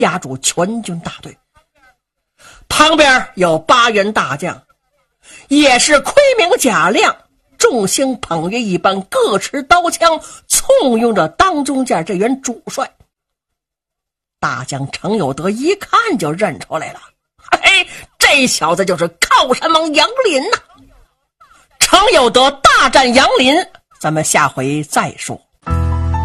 压住全军大队。旁边有8员大将，也是盔明甲亮，众星捧月一般，各持刀枪，簇拥着当中间这员主帅。大将程有德一看就认出来了，嘿，这小子就是靠山王杨林呐！程有德大战杨林，咱们下回再说。